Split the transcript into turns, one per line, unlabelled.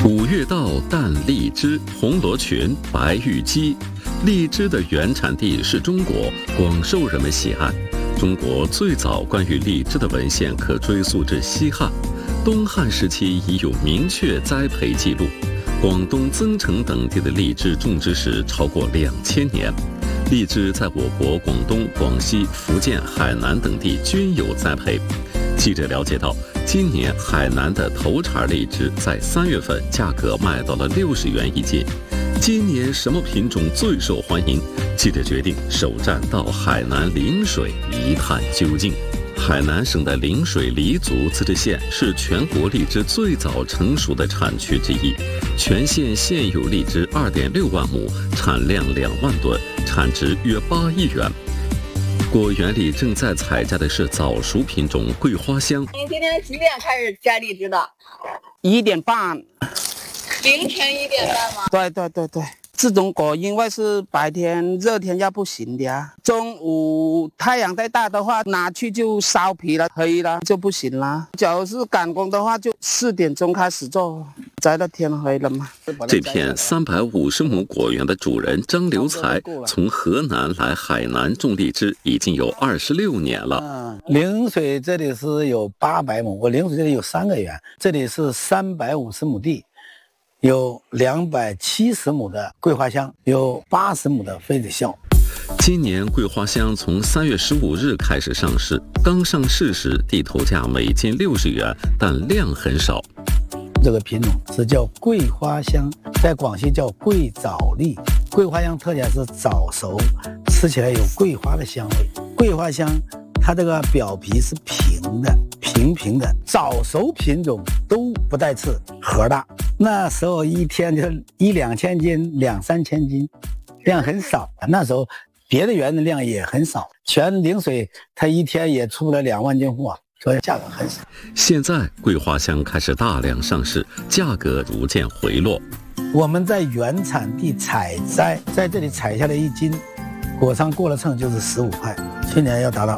五月稻、淡荔枝、红罗裙、白玉鸡。荔枝的原产地是中国，广受人们喜爱。中国最早关于荔枝的文献可追溯至西汉，东汉时期已有明确栽培记录。广东增城等地的荔枝种植史超过2000年。荔枝在我国广东、广西、福建、海南等地均有栽培。记者了解到，今年海南的头茬荔枝在3月份价格卖到了60元一斤。今年什么品种最受欢迎？记者决定首站到海南陵水一探究竟。海南省的陵水黎族自治县是全国荔枝最早成熟的产区之一，全县现有荔枝2.6万亩，产量2万吨，产值约8亿元。果园里正在采摘的是早熟品种桂花香。
您今天几点开始摘荔枝的
？1点半。
凌晨1点半吗？
对，这种果因为是白天热天要不行的呀，中午太阳太大的话，拿去就烧皮了，黑了就不行了。假如是赶工的话，就4点钟开始做，摘到天黑了嘛。
这片350亩果园的主人张刘才从河南来海南种荔枝已经有26年了。
陵水这里是有800亩，我陵水这里有3个园，这里是350亩地。有270亩的桂花香，有80亩的妃子笑。
今年桂花香从3月15日开始上市，刚上市时地头价每斤60元，但量很少。
这个品种是叫桂花香，在广西叫桂枣栗。桂花香特点是早熟，吃起来有桂花的香味。桂花香它这个表皮是平的，早熟品种都不带刺，核大。那时候一天就1-2千斤，2-3千斤，量很少。那时候别的园的量也很少，全陵水它一天也出不了2万斤货，所以价格很少。
现在桂花香开始大量上市，价格逐渐回落。
我们在原产地采摘，在这里采下来1斤，果商过了秤就是15块，去年要达到